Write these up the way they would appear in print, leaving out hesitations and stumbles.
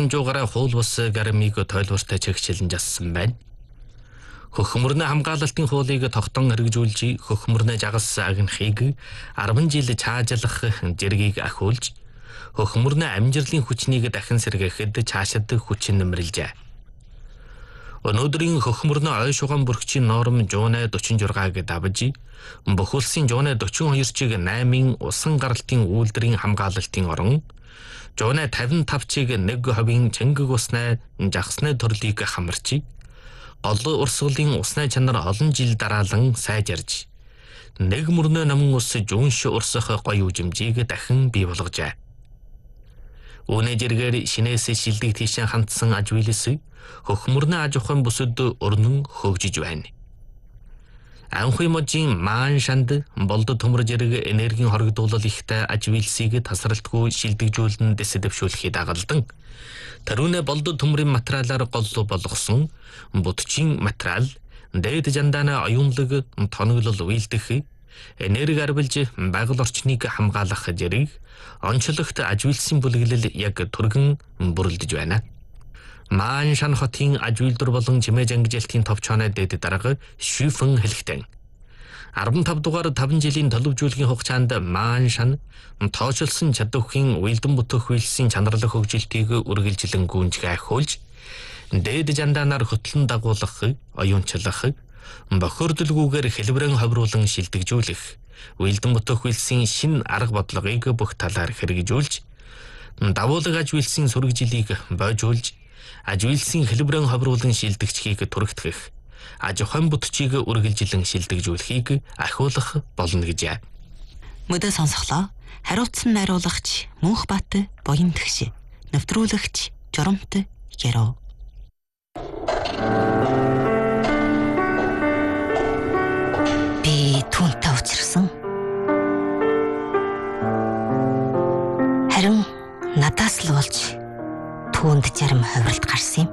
боломжуугаараа хууль бус гармиг тойлууртай чигчилэн жассан байна. Хөх мөрнө хамгаалалтын хуулийг тогтон хэрэгжүүлж, хөх мөрнө жагас агнахыг 10 жил чаажлах зэргийг ахиулж, хөх мөрнө амжилтын хүчнийг дахин сэргээхэд цаашид хүчин нэмэрлжээ. Өнөөдрийн хөх мөрнө ой шугам бүрхчийн норм 146-г давж, бүх улсын 142-чиг 8-ын усан гаралтын үйлдвэрийн хамгаалалтын орон 155-чиг 1% чангиг усны жагсны төрлийг хамарч, гол урсгалын усны чанар олон жил дараалан сайжирж, нэг мөрнө намын ус жуунш урсах гоё үжимжийг дахин бий болгожээ. Үүний зэрэгээр шинээс шилдэг тийшээ хандсан аж үйлс хөх мөрнө аж ахуйн бүсэд өрнөн хөгжиж байна. Анхуй можийн маан шанд болдод төмөр зэрэг энергийн хоригдуулал ихтэй аж үйлсийг тасралтгүй шилдэгжүүлэн дэвшүүлэхий дагалдан тэрүүнэ болдод төмрийн материалаар гол болгосон будчин материал дээд жандаана оюунлаг тоноглол үйлдэх энерги арвилж байгаль орчныг хамгаалах зэрэг онцлогт аж үйлсийн бүлэглэл яг түргэн бүрэлдэж байна. Маан шан хотын аж үйлдвэр болон чимээ жангижилтын товчооны дэд дарга шүфэн хэлхтэн 15 дугаар 5 жилийн төлөвжүүлгийн хугацаанд маан шан тоочилсон чадварын уйлдан бүтэх үйлсийн чанарлах хөгжилтийг үргэлжлэн гүнжих ахиулж, дээд жандаанаар хөтлөн дагуулах, оюунчлах, бохирдолгүйгээр хэлбэрэн ховруулан шилдэгжүүлэх, уйлдан бүтэх үйлсийн шин арга бодлогыг бүх талаар хэрэгжүүлж, давуулаг аж үйлсийн сүрэгжилийг бойжуулж, аж үйлсийн хэлбэрэн ховруулан шилдэгчхийг түрэгдэх, аж ахуйн бүтчийг үргэлжлэн шилдэгжүүлэхийг ахиулах болно гэжээ. Мөдө сонсголоо. Хариуцсан найруулагч Мөнхбат Буян Тэгш, нэвтрүүлэгч Жоромт Яруу. Би түүнтэй учирсан. Харин надаас л болж түүнд зарим хувиралт гарсан юм.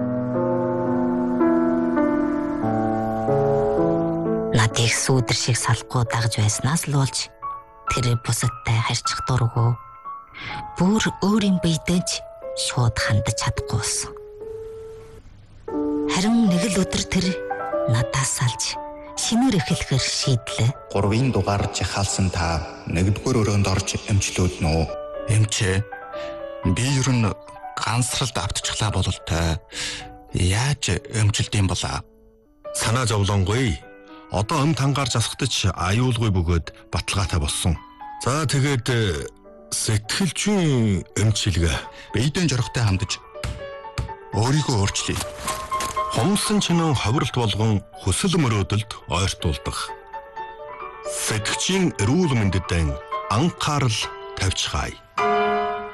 Надыг сүүдэр шиг салахгүй дагж байснаас л болж тэр бусадтай харьцах дургүй бүр өөрийн биедэж шууд хандаж чадахгүй болсон. Харин нэг л өдөр тэр надаас салж шинээр эхлэхээр шийдлээ. 3-ын дугаар жахаалсан та 1-р өрөөнд орж эмчлүүд нөө. Эмчээ. Би ер нь гансралд автчихлаа бололтой. Яаж эмчилдэм болоо? Санаа зовлонгүй. Одоо тангаар засахдаж аюулгүй бөгөөд баталгаатай болсон. За тэгээд сэтгэлжийн эмчилгээ Биедэн жорохтой хандаж өөрийгөө өөрчлөе. Хомсон чинэн ховиралт болгон хөсөл мөрөөдөлд ойртуулдаг. Сэтгэгчийн эрүүл мэндэд анхаарал тавьчихаая.